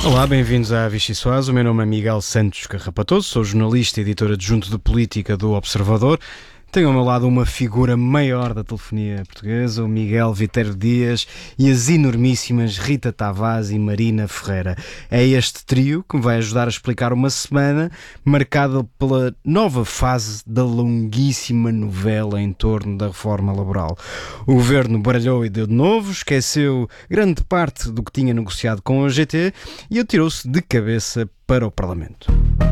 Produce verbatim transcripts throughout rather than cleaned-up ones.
Olá, bem-vindos à Vichy Soase. O meu nome é Miguel Santos Carrapatoso, sou jornalista e editor adjunto de política do Observador. Tenho ao meu lado uma figura maior da telefonia portuguesa, o Miguel Viterbo Dias, e as enormíssimas Rita Tavares e Marina Ferreira. É este trio que me vai ajudar a explicar uma semana marcada pela nova fase da longuíssima novela em torno da reforma laboral. O governo baralhou e deu de novo, esqueceu grande parte do que tinha negociado com a O G T e atirou-se de cabeça para o Parlamento.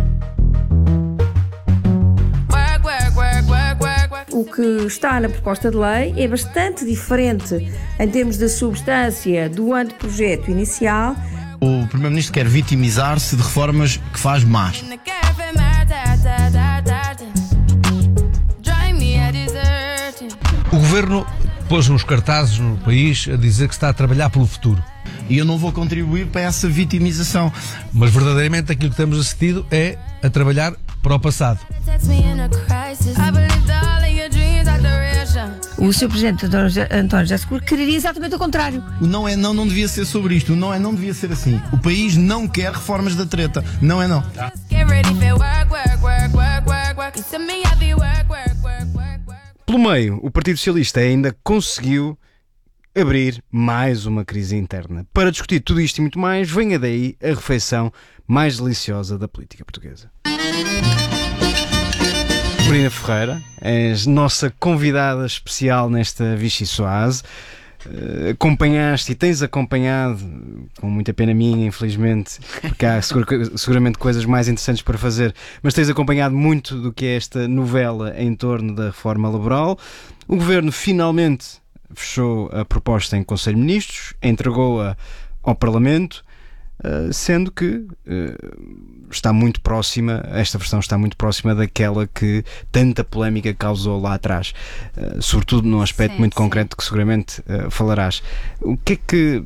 O que está na proposta de lei é bastante diferente em termos de substância do anteprojeto inicial. O Primeiro-Ministro quer vitimizar-se de reformas que faz más. O Governo pôs uns cartazes no país a dizer que está a trabalhar pelo futuro. E eu não vou contribuir para essa vitimização. Mas verdadeiramente aquilo que temos assistido é a trabalhar para o passado. O senhor Presidente António José Seguro quereria exatamente o contrário. O não é não não devia ser sobre isto. O não é não devia ser assim. O país não quer reformas da treta. Não é não. Tá. Pelo meio, o Partido Socialista ainda conseguiu abrir mais uma crise interna. Para discutir tudo isto e muito mais, venha daí a refeição mais deliciosa da política portuguesa. Marina Ferreira, és nossa convidada especial nesta Vichy Soase. Uh, acompanhaste e tens acompanhado, com muita pena minha, infelizmente, porque há segura, seguramente coisas mais interessantes para fazer, mas tens acompanhado muito do que é esta novela em torno da reforma laboral. O Governo finalmente fechou a proposta em Conselho de Ministros, entregou-a ao Parlamento, uh, sendo que uh, está muito próxima, esta versão está muito próxima daquela que tanta polémica causou lá atrás, uh, sobretudo num aspecto sim, muito sim. concreto que seguramente uh, falarás. O que é que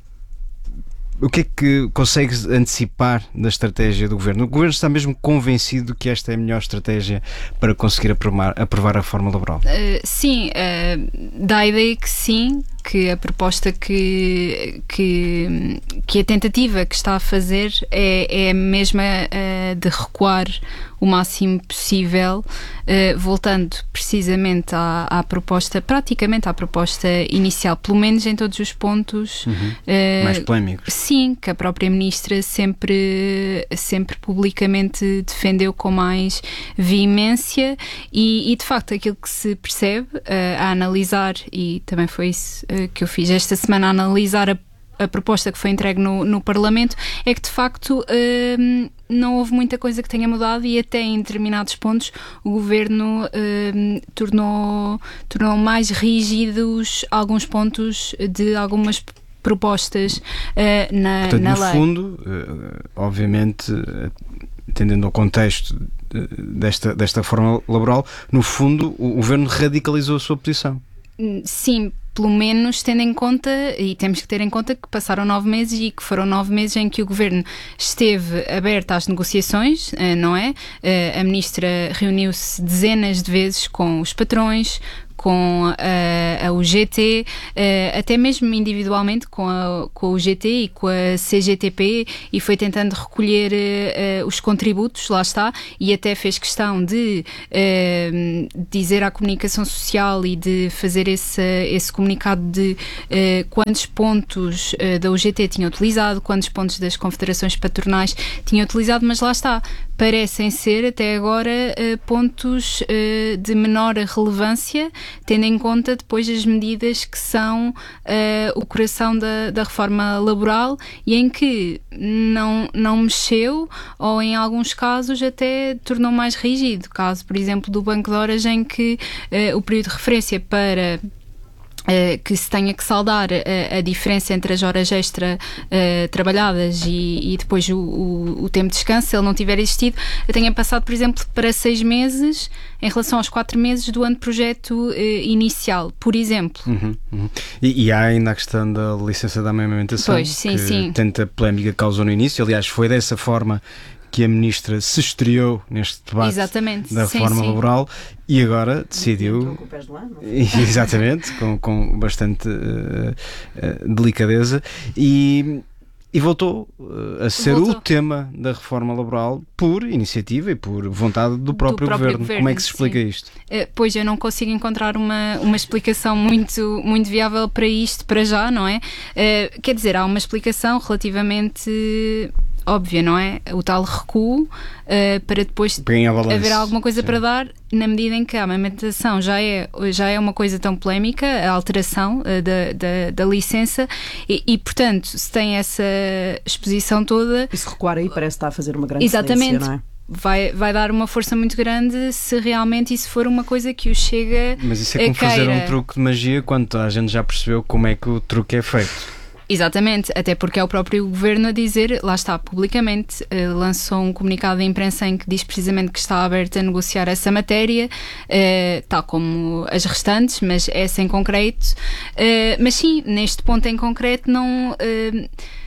O que é que consegues antecipar da estratégia do Governo? O Governo está mesmo convencido que esta é a melhor estratégia para conseguir aprovar, aprovar a reforma laboral? Uh, sim, uh, dá a ideia que sim, que a proposta que, que, que a tentativa que está a fazer é, é a mesma uh, de recuar o máximo possível, uh, voltando precisamente à, à proposta, praticamente à proposta inicial, pelo menos em todos os pontos uhum. uh, mais polémicos. Sim, que a própria Ministra sempre, sempre publicamente defendeu com mais veemência e, e de facto aquilo que se percebe uh, a analisar, e também foi isso uh, que eu fiz esta semana, a analisar a a proposta que foi entregue no, no Parlamento, é que de facto hum, não houve muita coisa que tenha mudado e até em determinados pontos o Governo hum, tornou, tornou mais rígidos alguns pontos de algumas propostas uh, na, Portanto, na no lei. No fundo, uh, obviamente, uh, entendendo o contexto desta, desta reforma laboral, no fundo o Governo radicalizou a sua posição. Sim, pelo menos tendo em conta, e temos que ter em conta que passaram nove meses e que foram nove meses em que o Governo esteve aberto às negociações, não é? A Ministra reuniu-se dezenas de vezes com os patrões, com a, a U G T, até mesmo individualmente com a, com a U G T e com a C G T P, e foi tentando recolher uh, os contributos, lá está, e até fez questão de uh, dizer à comunicação social e de fazer esse, esse comunicado de uh, quantos pontos uh, da U G T tinha utilizado, quantos pontos das confederações patronais tinha utilizado, mas lá está, parecem ser até agora uh, pontos uh, de menor relevância, tendo em conta depois as medidas que são uh, o coração da, da reforma laboral e em que não, não mexeu ou em alguns casos até tornou mais rígido. Caso, por exemplo, do Banco de Horas, em que uh, o período de referência para Uh, que se tenha que saldar a, a diferença entre as horas extra uh, trabalhadas e, e depois o, o, o tempo de descanso, se ele não tiver existido, tenha passado, por exemplo, para seis meses em relação aos quatro meses do anteprojeto uh, inicial, por exemplo. Uhum, uhum. E, e há ainda a questão da licença da amamentação, pois, sim, que sim. tanta polémica causou no início. Aliás, foi dessa forma que a Ministra se estreou neste debate Exatamente. da reforma sim, laboral sim. e agora decidiu, com o pé de lá, não? exatamente, com, com bastante uh, uh, delicadeza, e E voltou uh, a ser voltou. o tema da reforma laboral por iniciativa e por vontade do próprio, do próprio governo. governo. Como é que se explica sim. isto? Uh, pois eu não consigo encontrar uma, uma explicação muito, muito viável para isto, para já, não é? Uh, quer dizer, há uma explicação relativamente óbvia, não é? O tal recuo uh, para depois haver alguma coisa sim. para dar, na medida em que a amamentação já é, já é uma coisa tão polémica, a alteração uh, da, da, da licença, e, e portanto, se tem essa exposição toda... E se recuar aí parece estar a fazer uma grande exatamente, silêncio, não é? Vai, vai dar uma força muito grande se realmente isso for uma coisa que o Chega. Mas isso é como queira. fazer um truque de magia quando a gente já percebeu como é que o truque é feito. Exatamente, até porque é o próprio governo a dizer, lá está, publicamente, uh, lançou um comunicado de imprensa em que diz precisamente que está aberto a negociar essa matéria, uh, tal como as restantes, mas essa em concreto. Uh, mas sim, neste ponto em concreto, não. Uh,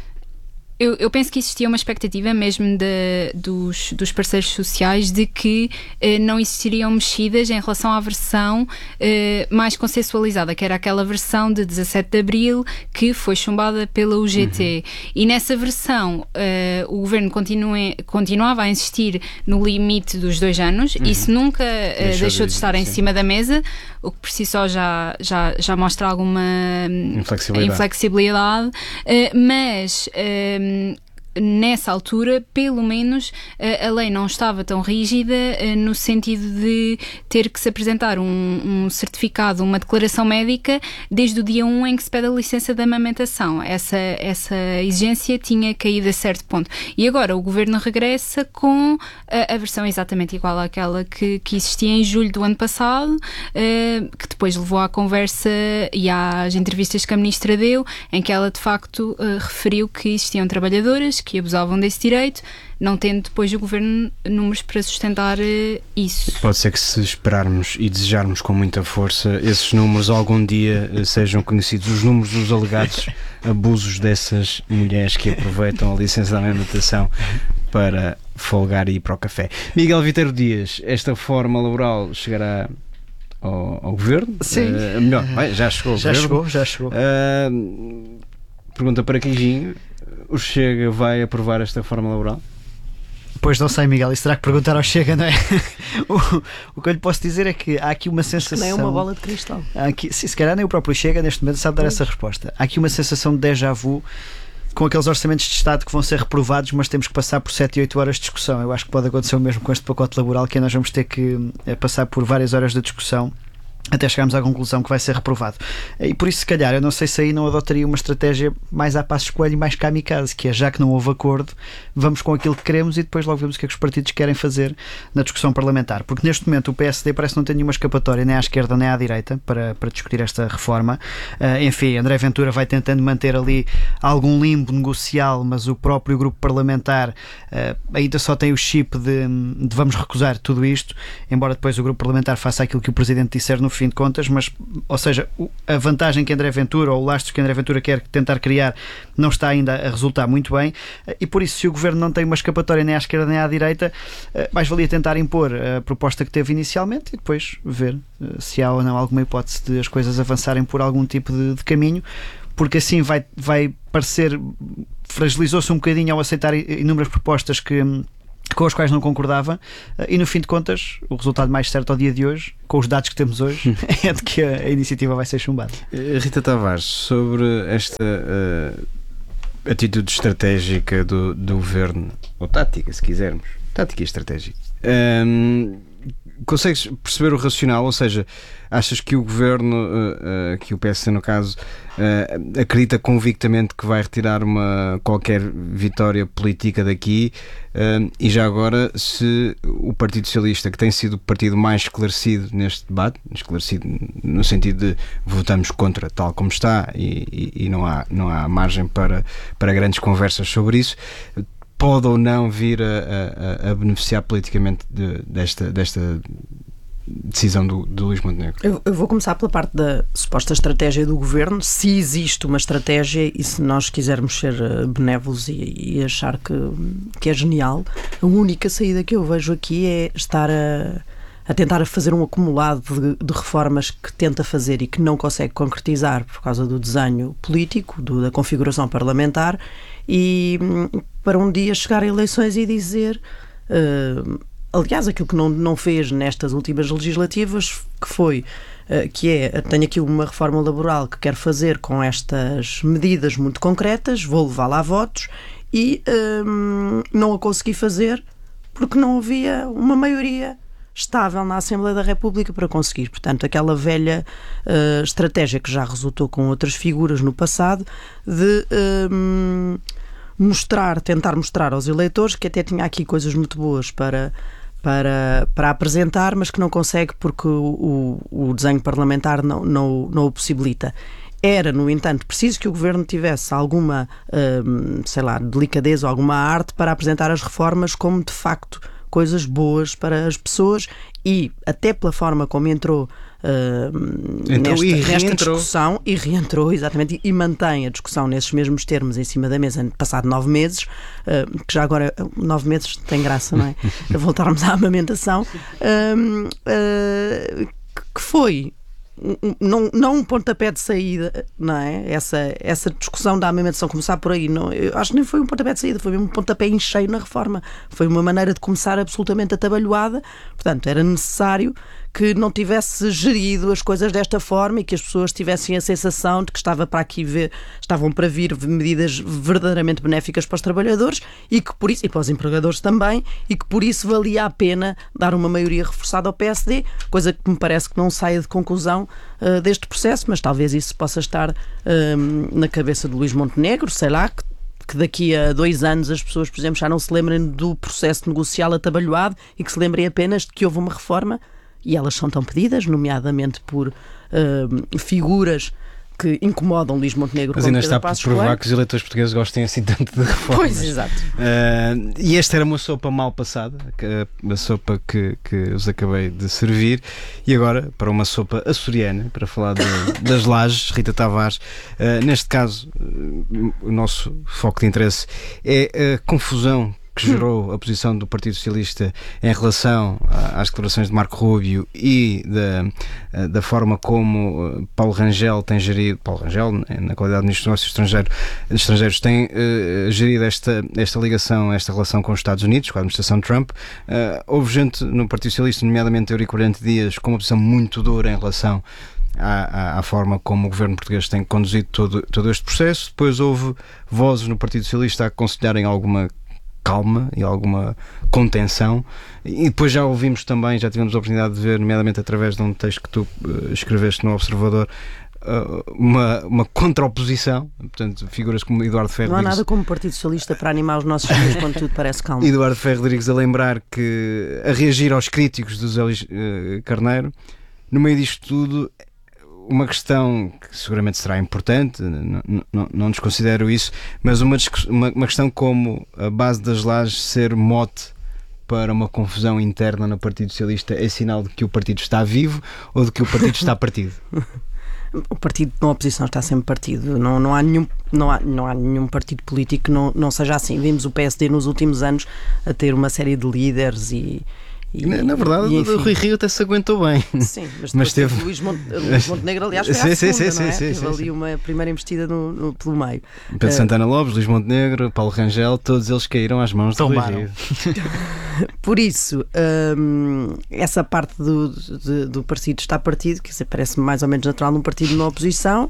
Eu, eu penso que existia uma expectativa mesmo de, dos, dos parceiros sociais de que eh, não existiriam mexidas em relação à versão eh, mais consensualizada, que era aquela versão de dezassete de abril que foi chumbada pela U G T. Uhum. E nessa versão eh, o governo continue, continuava a insistir no limite dos dois anos. Uhum. Isso nunca eh, deixou, deixou de, de estar sim. em cima da mesa, o que por si só já, já, já mostra alguma inflexibilidade. inflexibilidade eh, mas... Eh, nessa altura, pelo menos, a lei não estava tão rígida no sentido de ter que se apresentar um, um certificado, uma declaração médica desde o dia um em que se pede a licença de amamentação. Essa, essa exigência tinha caído a certo ponto. E agora o governo regressa com a, a versão exatamente igual àquela que, que existia em julho do ano passado, uh, que depois levou à conversa e às entrevistas que a ministra deu, em que ela de facto uh, referiu que existiam trabalhadoras que abusavam desse direito, não tendo depois o governo números para sustentar uh, isso. Pode ser que se esperarmos e desejarmos com muita força, esses números algum dia uh, sejam conhecidos, os números dos alegados abusos dessas mulheres que aproveitam a licença da amamentação para folgar e ir para o café. Miguel Viterbo Dias, esta reforma laboral chegará ao, ao governo? Sim. Uh, melhor, bem, já chegou ao já governo. chegou, já chegou. Uh, pergunta para Queijinho. O Chega vai aprovar esta reforma laboral? Pois não sei, Miguel, isso terá que perguntar ao Chega, não é? o, o que eu lhe posso dizer é que há aqui uma sensação... Nem é uma bola de cristal. Aqui, sim, se calhar nem o próprio Chega neste momento sabe dar essa resposta. Há aqui uma sensação de déjà vu com aqueles orçamentos de Estado que vão ser reprovados, mas temos que passar por sete e oito horas de discussão. Eu acho que pode acontecer o mesmo com este pacote laboral, que nós vamos ter que é, passar por várias horas de discussão até chegarmos à conclusão que vai ser reprovado. E por isso, se calhar, eu não sei se aí não adotaria uma estratégia mais a Passos Coelho e mais kamikaze, que é, já que não houve acordo, vamos com aquilo que queremos e depois logo vemos o que é que os partidos querem fazer na discussão parlamentar. Porque neste momento o P S D parece que não tem nenhuma escapatória nem à esquerda nem à direita para, para discutir esta reforma. Uh, enfim, André Ventura vai tentando manter ali algum limbo negocial, mas o próprio grupo parlamentar uh, ainda só tem o chip de, de vamos recusar tudo isto, embora depois o grupo parlamentar faça aquilo que o Presidente disser no fim de contas, mas, ou seja, a vantagem que André Ventura, ou o lastro que André Ventura quer tentar criar, não está ainda a resultar muito bem, e por isso, se o Governo não tem uma escapatória nem à esquerda nem à direita, mais valia tentar impor a proposta que teve inicialmente e depois ver se há ou não alguma hipótese de as coisas avançarem por algum tipo de, de caminho, porque assim vai, vai parecer, fragilizou-se um bocadinho ao aceitar inúmeras propostas que com as quais não concordava, e no fim de contas o resultado mais certo ao dia de hoje, com os dados que temos hoje, é de que a iniciativa vai ser chumbada. Rita Tavares, sobre esta uh, atitude estratégica do, do governo, ou tática, se quisermos, tática e estratégica, um, consegues perceber o racional? Ou seja, achas que o governo, uh, uh, que o P S D no caso, uh, acredita convictamente que vai retirar uma, qualquer vitória política daqui, uh, e já agora, se o Partido Socialista, que tem sido o partido mais esclarecido neste debate, esclarecido no sentido de votamos contra tal como está e, e, e não há, não há margem para, para grandes conversas sobre isso, pode ou não vir a, a, a beneficiar politicamente de, desta, desta decisão do, do Luís Montenegro? Eu, eu vou começar pela parte da suposta estratégia do governo. Se existe uma estratégia e se nós quisermos ser benévolos e, e achar que, que é genial, a única saída que eu vejo aqui é estar a, a tentar fazer um acumulado de, de reformas que tenta fazer e que não consegue concretizar por causa do desenho político, do, da configuração parlamentar, e para um dia chegar a eleições e dizer, uh, aliás, aquilo que não, não fez nestas últimas legislativas, que foi, uh, que é, tenho aqui uma reforma laboral que quero fazer com estas medidas muito concretas, vou levá-la a votos, e um, não a consegui fazer porque não havia uma maioria estável na Assembleia da República para conseguir. Portanto, aquela velha uh, estratégia que já resultou com outras figuras no passado de um, mostrar, tentar mostrar aos eleitores que até tinha aqui coisas muito boas para, para, para apresentar, mas que não consegue porque o, o, o desenho parlamentar não, não, não o possibilita. Era, no entanto, preciso que o Governo tivesse alguma, hum, sei lá, delicadeza ou alguma arte para apresentar as reformas como, de facto, coisas boas para as pessoas e, até pela forma como entrou, hum, então, nesta, e nesta discussão, e reentrou, exatamente, e, e mantém a discussão nesses mesmos termos em cima da mesa, passado nove meses, hum, que já agora, nove meses tem graça, não é? Voltarmos à amamentação, hum, hum, que foi... Não, não um pontapé de saída, não é? Essa, essa discussão da amamentação começar por aí, não, eu acho que nem foi um pontapé de saída, foi mesmo um pontapé em cheio na reforma. Foi uma maneira de começar absolutamente atabalhoada. Portanto, era necessário que não tivesse gerido as coisas desta forma e que as pessoas tivessem a sensação de que estava para aqui ver, estavam para vir medidas verdadeiramente benéficas para os trabalhadores e que por isso, e para os empregadores também, e que por isso valia a pena dar uma maioria reforçada ao P S D, coisa que me parece que não saia de conclusão uh, deste processo, mas talvez isso possa estar uh, na cabeça de Luís Montenegro, sei lá, que que daqui a dois anos as pessoas, por exemplo, já não se lembrem do processo negocial atabalhoado e que se lembrem apenas de que houve uma reforma, e elas são tão pedidas, nomeadamente por uh, figuras que incomodam Luís Montenegro. Mas ainda está por provar que os eleitores portugueses gostem assim tanto de reformas. Pois, exato. Uh, e esta era uma sopa mal passada, a sopa que, que os acabei de servir, e agora para uma sopa açoriana, para falar de, das lajes, Rita Tavares. Uh, neste caso, uh, o nosso foco de interesse é a confusão que gerou a posição do Partido Socialista em relação às declarações de Marco Rubio e da, da forma como Paulo Rangel tem gerido, Paulo Rangel, na qualidade de Ministro dos Negócios Estrangeiro, Estrangeiros, tem uh, gerido esta, esta ligação, esta relação com os Estados Unidos, com a administração Trump. Uh, houve gente no Partido Socialista, nomeadamente Eurico Brilhante Dias, com uma posição muito dura em relação À, à, à forma como o governo português tem conduzido todo, todo este processo. Depois houve vozes no Partido Socialista a aconselharem alguma calma e alguma contenção, e depois já ouvimos também, já tivemos a oportunidade de ver, nomeadamente através de um texto que tu uh, escreveste no Observador, uh, uma, uma contra-oposição, portanto, figuras como Eduardo Ferro Não há Rodrigues, nada como o Partido Socialista para animar os nossos filhos quando tudo parece calmo. Eduardo Ferro Rodrigues a lembrar que, a reagir aos críticos do Zé Luís uh, Carneiro, no meio disto tudo, uma questão que seguramente será importante, não, não, não desconsidero isso, mas uma, uma, uma questão como a base das lajes ser mote para uma confusão interna no Partido Socialista é sinal de que o partido está vivo ou de que o partido está partido? O partido na oposição está sempre partido. Não, não, há, nenhum, não, há, não há nenhum partido político que não, não seja assim. Vimos o P S D nos últimos anos a ter uma série de líderes e E, na, na verdade, e, o Rui Rio até se aguentou bem. Sim, mas, mas teve Luís, Monte, Luís Montenegro, aliás, foi sim, à segunda, sim, sim, não é? sim, Teve sim, ali sim. uma primeira investida no, no, pelo meio. Pedro uh, Santana Lopes, Luís Montenegro, Paulo Rangel, todos eles caíram às mãos do Rui Rio. Por isso, um, essa parte do, de, do partido está partido, que parece-me mais ou menos natural num partido na oposição,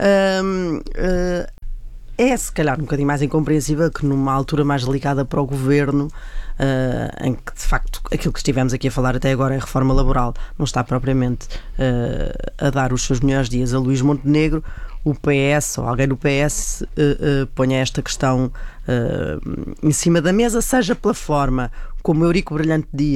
um, uh, é se calhar um bocadinho mais incompreensível que numa altura mais delicada para o governo, uh, em que de facto aquilo que estivemos aqui a falar até agora é a reforma laboral, não está propriamente uh, a dar os seus melhores dias a Luís Montenegro, o P S ou alguém do P S uh, uh, ponha esta questão uh, em cima da mesa, seja pela forma como Eurico Brilhante Dias